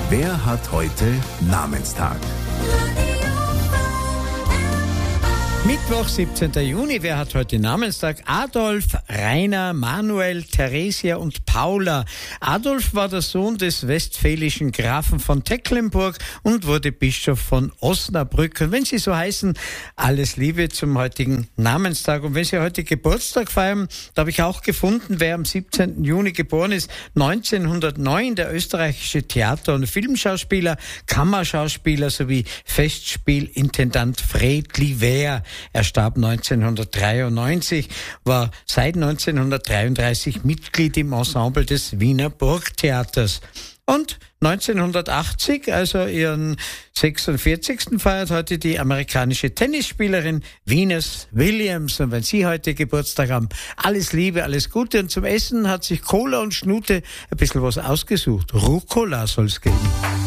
Wer hat heute Namenstag? Mittwoch, 17. Juni. Wer hat heute Namenstag? Adolf, Rainer, Manuel, Theresia und Paula. Adolf war der Sohn des westfälischen Grafen von Tecklenburg und wurde Bischof von Osnabrück. Und wenn Sie so heißen, alles Liebe zum heutigen Namenstag. Und wenn Sie heute Geburtstag feiern, da habe ich auch gefunden, wer am 17. Juni geboren ist. 1909 der österreichische Theater- und Filmschauspieler, Kammerschauspieler sowie Festspielintendant Fred Liver. Er starb 1993, war seit 1933 Mitglied im Ensemble des Wiener Burgtheaters. Und 1980, also ihren 46. feiert heute die amerikanische Tennisspielerin Venus Williams. Und wenn Sie heute Geburtstag haben, alles Liebe, alles Gute. Und zum Essen hat sich Cola und Schnute ein bisschen was ausgesucht. Rucola soll's geben.